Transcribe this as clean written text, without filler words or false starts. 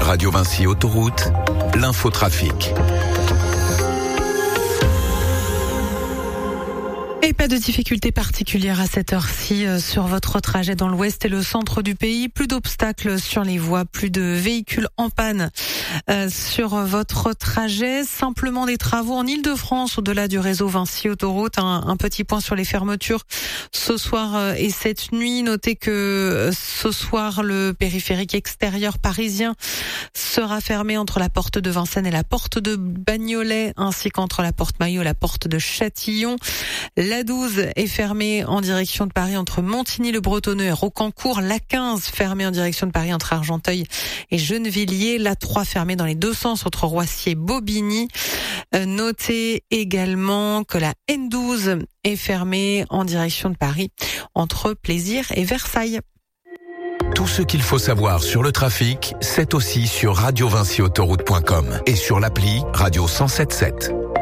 Radio Vinci Autoroute, l'infotrafic. Et pas de difficultés particulières à cette heure-ci sur votre trajet dans l'ouest et le centre du pays. Plus d'obstacles sur les voies, plus de véhicules en panne sur votre trajet. Simplement des travaux en Île-de-France au-delà du réseau Vinci Autoroute. Un petit point sur les fermetures ce soir et cette nuit. Notez que ce soir, le périphérique extérieur parisien sera fermé entre la porte de Vincennes et la porte de Bagnolet, ainsi qu'entre la porte Maillot et la porte de Châtillon. La 12 est fermée en direction de Paris entre Montigny-le-Bretonneux et Rocancourt. La 15 fermée en direction de Paris entre Argenteuil et Gennevilliers. La 3 fermée dans les deux sens entre Roissy et Bobigny. Notez également que la N12 est fermée en direction de Paris entre Plaisir et Versailles. Tout ce qu'il faut savoir sur le trafic, c'est aussi sur radiovinciautoroute.com et sur l'appli Radio 107.7.